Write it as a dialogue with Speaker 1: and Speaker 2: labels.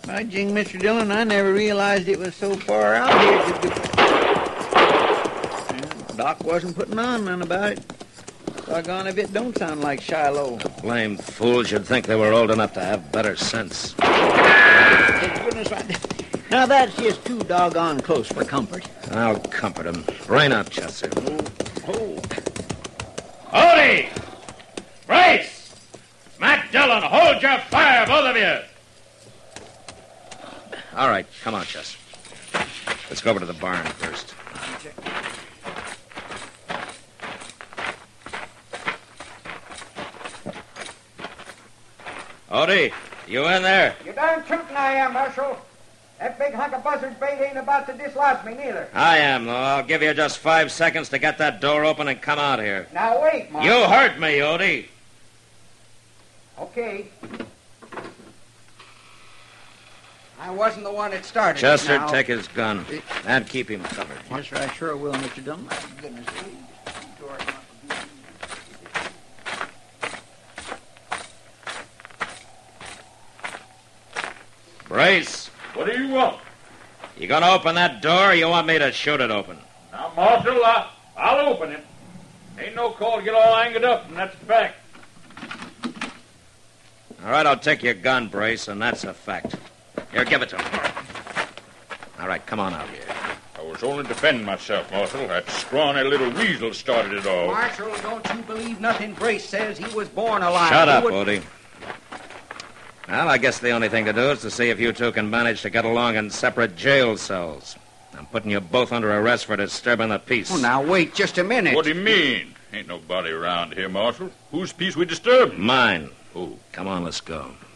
Speaker 1: By jing, Mr. Dillon, I never realized it was so far out here. Doc wasn't putting on none about it. Doggone if it don't sound like Shiloh.
Speaker 2: Blame fools, you'd think they were old enough to have better sense.
Speaker 1: Thank goodness, now that's just too doggone close for comfort.
Speaker 2: I'll comfort him. Rain up, Chester.
Speaker 1: Oh.
Speaker 3: Odie! Brace! Matt Dillon, hold your fire, both of you!
Speaker 2: All right, come on, Chester. Let's go over to the barn first. Odie, you in there?
Speaker 4: You darn tootin' I am, Marshal. That big hunk of buzzard bait ain't about to dislodge me neither.
Speaker 2: I am, though. I'll give you just 5 seconds to get that door open and come out here.
Speaker 4: Now wait, Marshal.
Speaker 2: You hurt me, Odie.
Speaker 4: Okay. I wasn't the one that started.
Speaker 2: Chester,
Speaker 4: now.
Speaker 2: take his gun and keep him covered.
Speaker 1: Yes, sir, I sure will, Mr. Dillon. My goodness.
Speaker 2: Brace,
Speaker 3: What do you want?
Speaker 2: you gonna open that door or you want me to shoot it open?
Speaker 3: Now, Marshal, I'll open it. Ain't no call to get all angered up, and that's a fact.
Speaker 2: All right, I'll take your gun, Brace, and that's a fact. Here, give it to me. All right, come on out here.
Speaker 3: I was only defending myself, Marshal. That scrawny little weasel started it all.
Speaker 4: Marshal, don't you believe nothing Brace says. He was born alive.
Speaker 2: Shut up,
Speaker 4: He
Speaker 2: Odie. Well, I guess the only thing to do is to see if you two can manage to get along in separate jail cells. I'm putting you both under arrest for disturbing the peace.
Speaker 4: Oh, now wait just a minute.
Speaker 3: What do you mean? Ain't nobody around here, Marshal. Whose peace we disturbed?
Speaker 2: Mine.
Speaker 3: Who?
Speaker 2: Come on, let's go.